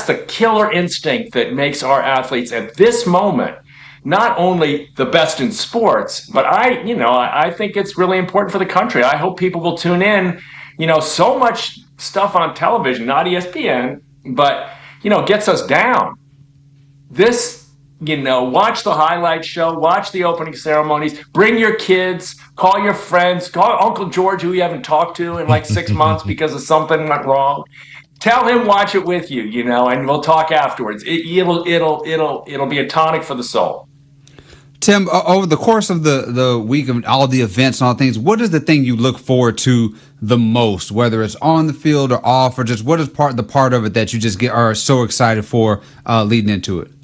that's the killer instinct that makes our athletes at this moment not only the best in sports, but I think it's really important for the country. I hope people will tune in. So much stuff on television, not ESPN, but gets us down. This, watch the highlight show, watch the opening ceremonies, bring your kids, call your friends, call Uncle George, who you haven't talked to in like 6 months because of something went wrong. Tell him, watch it with you, and we'll talk afterwards. It'll be a tonic for the soul. Tim, over the course of the week of all the events and all things, what is the thing you look forward to the most, whether it's on the field or off, or just what is the part of it that you just are so excited for leading into it?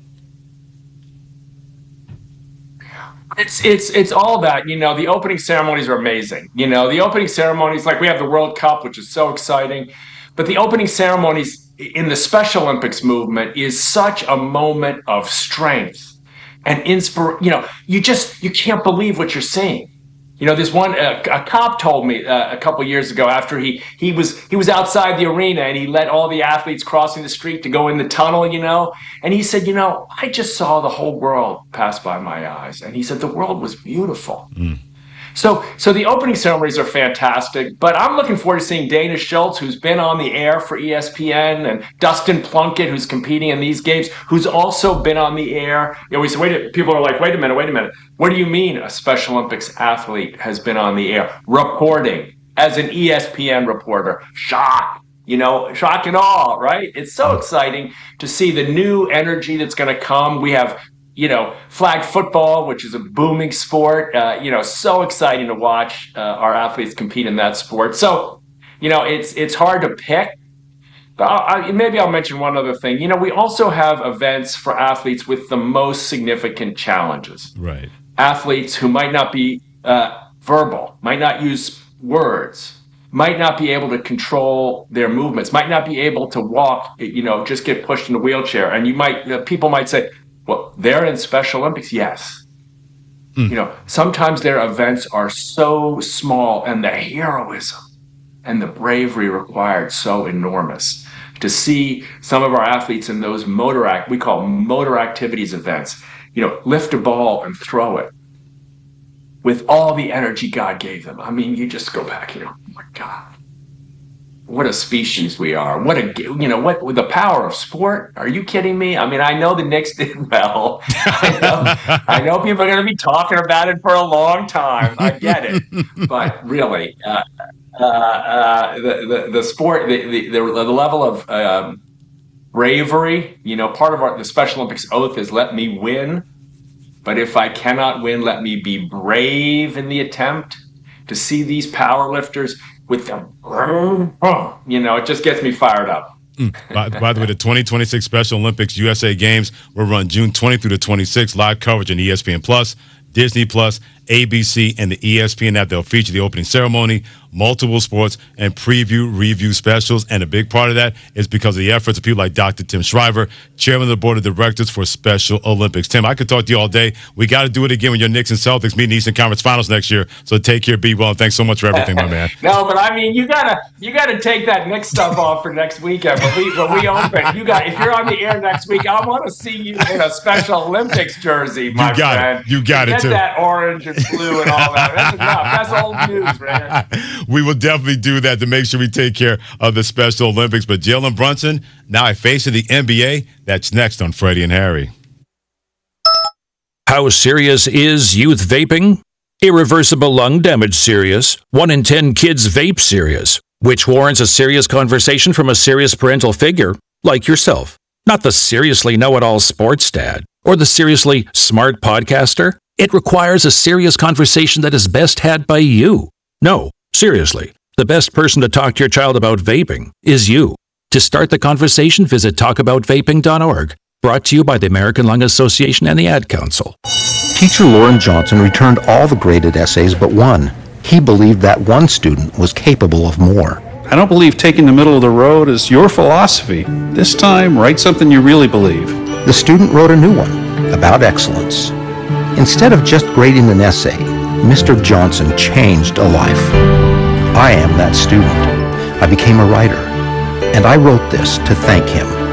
It's all that, the opening ceremonies are amazing. The opening ceremonies, like we have the World Cup, which is so exciting, but the opening ceremonies in the Special Olympics movement is such a moment of strength and you can't believe what you're seeing. This one, a cop told me a couple years ago after he was outside the arena and he let all the athletes crossing the street to go in the tunnel, and he said, I just saw the whole world pass by my eyes. And he said, the world was beautiful. Mm. So the opening ceremonies are fantastic, but I'm looking forward to seeing Dana Schultz, who's been on the air for ESPN, and Dustin Plunkett, who's competing in these games, who's also been on the air. People are like, wait a minute. What do you mean a Special Olympics athlete has been on the air reporting as an ESPN reporter? Shock and awe, right? It's so exciting to see the new energy that's going to come. We have flag football, which is a booming sport. So exciting to watch our athletes compete in that sport. So, it's hard to pick. But maybe I'll mention one other thing. We also have events for athletes with the most significant challenges. Right. Athletes who might not be verbal, might not use words, might not be able to control their movements, might not be able to walk, just get pushed in a wheelchair. And people might say, well, they're in Special Olympics, yes. Sometimes their events are so small and the heroism and the bravery required so enormous. To see some of our athletes in those we call motor activities events, lift a ball and throw it with all the energy God gave them. I mean, you just go back, oh my God. What a species we are. What with the power of sport? Are you kidding me? I mean, I know the Knicks did well. I know people are going to be talking about it for a long time. I get it. But really, the sport, the level of bravery, part of the Special Olympics oath is let me win. But if I cannot win, let me be brave in the attempt. To see these powerlifters with them, it just gets me fired up. By the way, the 2026 Special Olympics USA Games will run June 20 through the 26th. Live coverage on ESPN Plus, Disney Plus, ABC, and the ESPN app. They'll feature the opening ceremony, multiple sports, and review specials. And a big part of that is because of the efforts of people like Dr. Tim Shriver, chairman of the board of directors for Special Olympics. Tim, I could talk to you all day. We got to do it again when your Knicks and Celtics meet in the Eastern Conference Finals next year. So take care, be well, and thanks so much for everything, my man. No, but I mean, you gotta take that Knicks stuff off for next weekend. When we open, if you're on the air next week, I want to see you in a Special Olympics jersey, my friend. You got it too. Get that orange and blue and all that. That's enough. That's old news, man. We will definitely do that to make sure we take care of the Special Olympics. But Jalen Brunson, now a face of the NBA. That's next on Freddie and Harry. How serious is youth vaping? Irreversible lung damage serious. 1 in 10 kids vape serious, which warrants a serious conversation from a serious parental figure like yourself. Not the seriously know-it-all sports dad or the seriously smart podcaster. It requires a serious conversation that is best had by you. No, seriously, the best person to talk to your child about vaping is you. To start the conversation, visit talkaboutvaping.org. Brought to you by the American Lung Association and the Ad Council. Teacher Lauren Johnson returned all the graded essays but one. He believed that one student was capable of more. I don't believe taking the middle of the road is your philosophy. This time, write something you really believe. The student wrote a new one about excellence. Instead of just grading an essay, Mr. Johnson changed a life. I am that student. I became a writer, and I wrote this to thank him.